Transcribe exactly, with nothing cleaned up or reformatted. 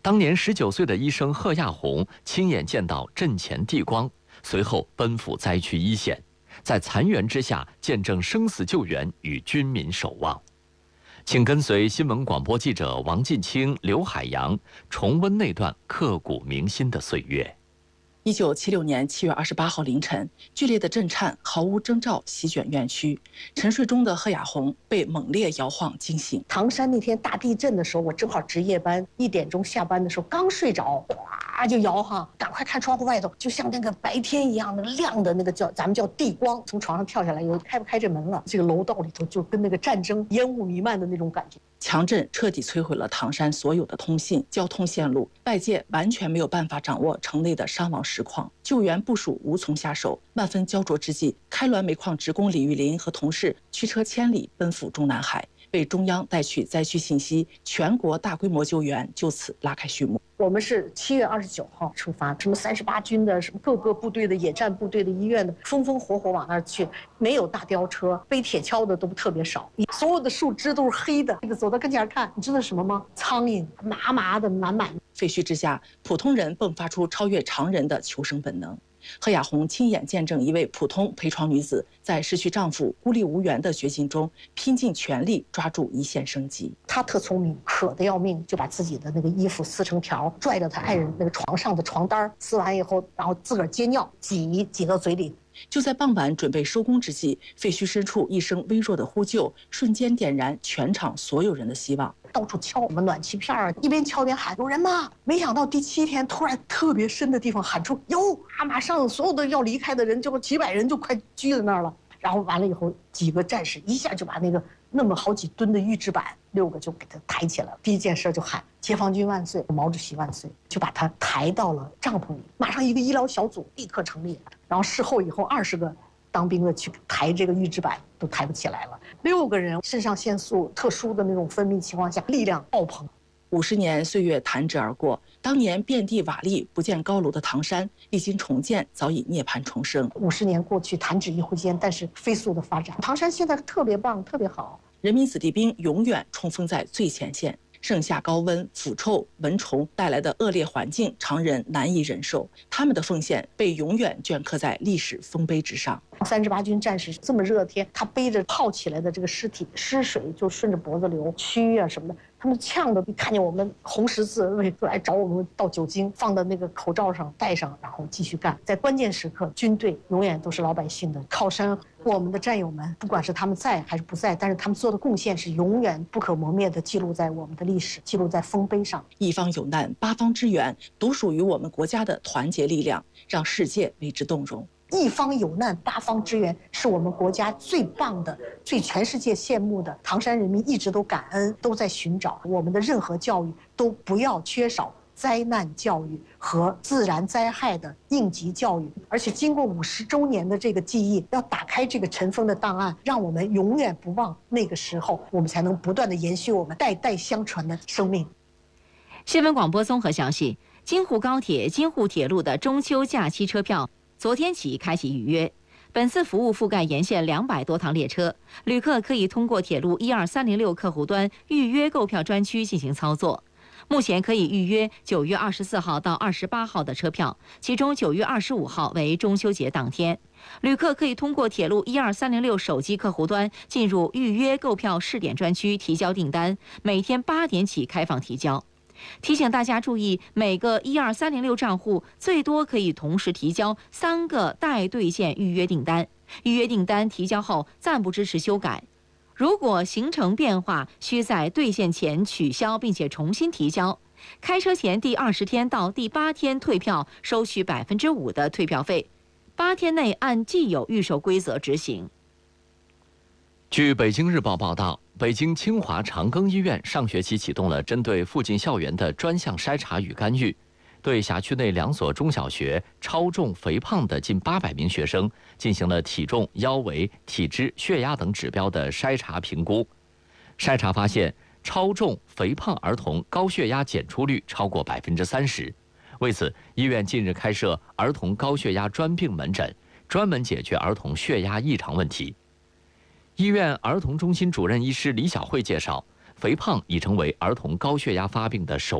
当年十九岁的医生贺亚红亲眼见到阵前地光，随后奔赴灾区一线，在残垣之下见证生死救援与军民守望。请跟随新闻广播记者王进清、刘海洋重温那段刻骨铭心的岁月。 一九七六年七月二十八号凌晨，剧烈的震颤毫无征兆席卷院区，沉睡中的贺亚红被猛烈摇晃惊醒。 唐山那天大地震的时候，我正好值夜班，一点钟下班的时候刚睡着，哗就摇晃，赶快看窗户外头，就像那个白天一样的亮的那个叫咱们叫地光，从床上跳下来以后，开不开这门了？这个楼道里头就跟那个战争烟雾弥漫的那种感觉。 强震彻底摧毁了唐山所有的通信、交通线路，外界完全没有办法掌握城内的伤亡实况，救援部署无从下手。万分焦灼之际，开滦煤矿职工李玉林和同事驱车千里奔赴中南海，为中央带去灾区信息，全国大规模救援就此拉开序幕。 我们是七月二十九号出发，什么三十八军的、什么各个部队的、野战部队的、医院的，风风火火往那儿去，没有大吊车，背铁锹的都特别少，所有的树枝都是黑的。这个走到跟前看，你知道什么吗？苍蝇，麻麻的，满满的。 废墟之下，普通人迸发出超越常人的求生本能。贺亚红亲眼见证一位普通陪床女子在失去丈夫、孤立无援的绝境中，拼尽全力抓住一线生机。 她特聪明，渴得要命，就把自己的那个衣服撕成条，拽着她爱人那个床上的床单，撕完以后，然后自个儿接尿，挤挤到嘴里。 就在傍晚准备收工之际，废墟深处一声微弱的呼救，瞬间点燃全场所有人的希望。 到处敲我们暖气片儿，一边敲一边喊有人吗？没想到第七天突然特别深的地方喊出有啊！马上所有的要离开的人就几百人就快聚在那儿了。然后完了以后，几个战士一下就把那个那么好几吨的预制板六个就给他抬起来了。第一件事就喊解放军万岁，毛主席万岁，就把他抬到了帐篷里。马上一个医疗小组立刻成立，然后事后以后二十个当兵的去抬这个预制板都抬不起来了。六个人肾上腺素特殊的那种分泌情况下，力量爆棚。 五十年岁月弹指而过，当年遍地瓦砾、不见高楼的唐山，历经重建，早已涅槃重生。 五十年过去，弹指一挥间，但是飞速的发展，唐山现在特别棒，特别好。 人民子弟兵永远冲锋在最前线。盛夏高温、腐臭、蚊虫带来的恶劣环境，常人难以忍受。他们的奉献被永远镌刻在历史丰碑之上。 三十八军战士这么热天，他背着泡起来的这个尸体，湿水就顺着脖子流，蛆啊什么的，他们呛的，一看见我们红十字就来找我们倒酒精，放到那个口罩上戴上，然后继续干。在关键时刻，军队永远都是老百姓的靠山。我们的战友们，不管是他们在还是不在，但是他们做的贡献是永远不可磨灭的，记录在我们的历史，记录在丰碑上。 一方有难，八方支援，独属于我们国家的团结力量，让世界为之动容。 一方有难，八方支援，是我们国家最棒的、最全世界羡慕的。唐山人民一直都感恩，都在寻找我们的任何教育都不要缺少灾难教育和自然灾害的应急教育，而且经过五十周年的这个记忆，要打开这个尘封的档案，让我们永远不忘那个时候，我们才能不断的延续我们代代相传的生命。 新闻广播综合消息：京沪高铁、京沪铁路的中秋假期车票昨天起开启预约。本次服务覆盖沿线两百多趟列车，旅客可以通过铁路一二三零六客户端预约购票专区进行操作。目前可以预约九月二十四号到二十八号的车票，其中九月二十五号为中秋节当天。旅客可以通过铁路一二三零六手机客户端进入预约购票试点专区提交订单，每天八点起开放提交。提醒大家注意，每个一二三零六账户最多可以同时提交三个待兑现预约订单，预约订单提交后暂不支持修改。如果行程变化，需在兑现前取消并且重新提交。开车前第二十天到第八天退票，收取百分之五的退票费，八天内按既有预售规则执行。 据北京日报报道，北京清华长庚医院上学期启动了针对附近校园的专项筛查与干预，对辖区内两所中小学超重、肥胖的近八百名学生进行了体重、腰围、体脂、血压等指标的筛查评估。筛查发现，超重、肥胖儿童高血压检出率超过百分之三十。为此，医院近日开设儿童高血压专病门诊，专门解决儿童血压异常问题。医院儿童中心主任医师李晓慧介绍，肥胖已成为儿童高血压发病的首